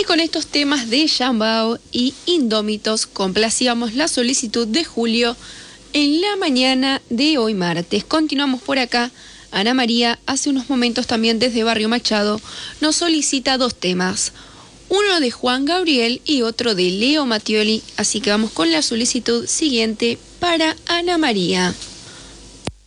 con estos temas de Yambao y Indómitos complacíamos la solicitud de Julio en la mañana de hoy martes. Continuamos por acá. Ana María, hace unos momentos también desde Barrio Machado, nos solicita dos temas. Uno de Juan Gabriel y otro de Leo Mattioli. Así que vamos con la solicitud siguiente para Ana María.